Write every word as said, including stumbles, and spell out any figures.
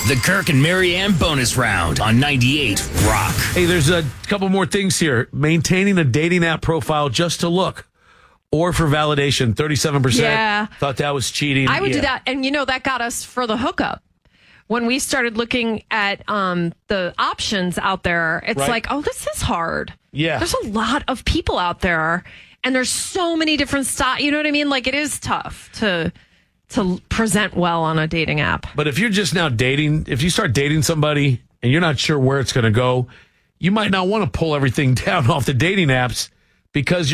The Kirk and Marianne bonus round on ninety-eight Rock. Hey, there's a couple more things here. Maintaining a dating app profile just to look or for validation. thirty-seven percent Yeah. thought that was cheating. I would Yeah. do that. And, you know, that got us for the hookup. When we started looking at um, the options out there, it's Right. like, oh, this is hard. Yeah. There's a lot of people out there, and there's so many different styles. You know what I mean? Like, it is tough to to present well on a dating app. But if you're just now dating, if you start dating somebody and you're not sure where it's going to go, you might not want to pull everything down off the dating apps because you're